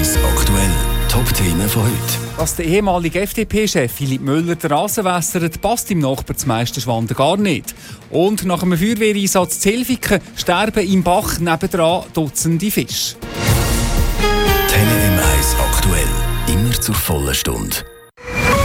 1 aktuell. Top-Themen von heute. Dass der ehemalige FDP-Chef Philipp Müller den Rasen wässert, passt im Nachbar zum Meisterschwanden gar nicht. Und nach einem Feuerwehreinsatz zu Helfiken sterben im Bach nebendran Dutzende Fische. Tele M1 aktuell. Immer zur vollen Stunde.